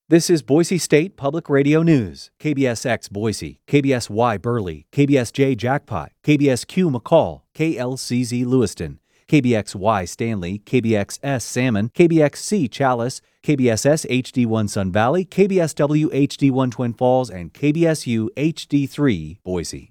This is Boise State Public Radio News. KBSX Boise, KBSY Burley, KBSJ Jackpot, KBSQ McCall, KLCZ Lewiston, KBXY Stanley, KBXS Salmon, KBXC Chalice, KBSS HD1 Sun Valley, KBSW HD1 Twin Falls, and KBSU HD3 Boise.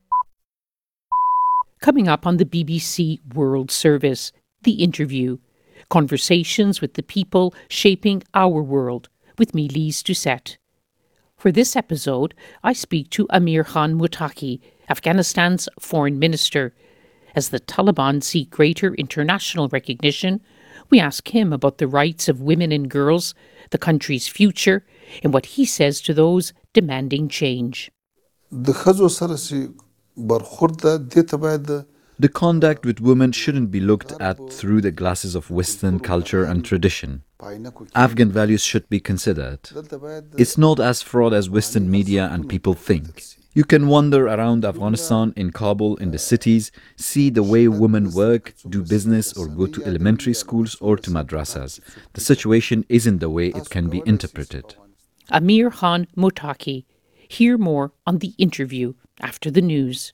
Coming up on the BBC World Service, The Interview. Conversations with the people shaping our world, with me, Lise Doucette. For this episode, I speak to Amir Khan Muttaqi, Afghanistan's foreign minister. As the Taliban seek greater international recognition, we ask him about the rights of women and girls, the country's future, and what he says to those demanding change. The conduct with women shouldn't be looked at through the glasses of Western culture and tradition. Afghan values should be considered. It's not as fraud as Western media and people think. You can wander around Afghanistan, in Kabul, in the cities, see the way women work, do business, or go to elementary schools or to madrasas. The situation isn't the way it can be interpreted. Amir Khan Muttaqi. Hear more on The Interview after the news.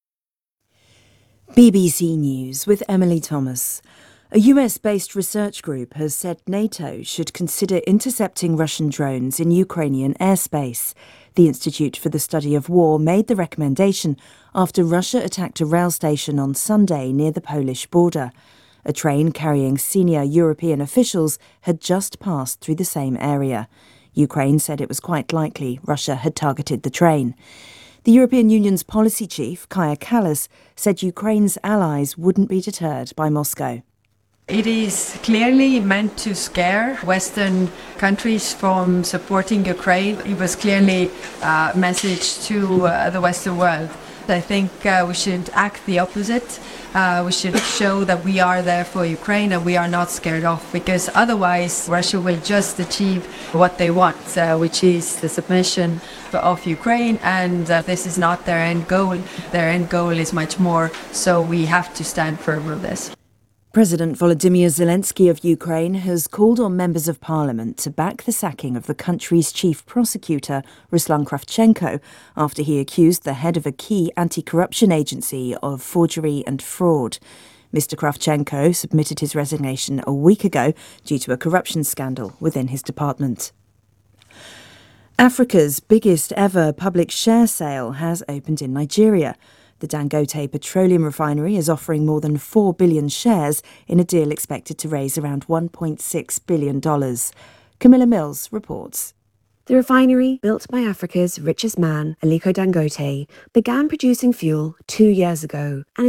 BBC News with Emily Thomas. A US-based research group has said NATO should consider intercepting Russian drones in Ukrainian airspace. The Institute for the Study of War made the recommendation after Russia attacked a rail station on Sunday near the Polish border. A train carrying senior European officials had just passed through the same area. Ukraine said it was quite likely Russia had targeted the train. The European Union's policy chief, Kaja Kallas, said Ukraine's allies wouldn't be deterred by Moscow. It is clearly meant to scare Western countries from supporting Ukraine. It was clearly a message to the Western world. I think we should act the opposite. We should show that we are there for Ukraine and we are not scared off, because otherwise Russia will just achieve what they want, which is the submission of Ukraine, and this is not their end goal. Their end goal is much more, so we have to stand firm on this. President Volodymyr Zelensky of Ukraine has called on members of parliament to back the sacking of the country's chief prosecutor, Ruslan Kravchenko, after he accused the head of a key anti-corruption agency of forgery and fraud. Mr. Kravchenko submitted his resignation a week ago due to a corruption scandal within his department. Africa's biggest ever public share sale has opened in Nigeria. The Dangote Petroleum Refinery is offering more than 4 billion shares in a deal expected to raise around $1.6 billion. Camilla Mills reports. The refinery, built by Africa's richest man, Aliko Dangote, began producing fuel 2 years ago and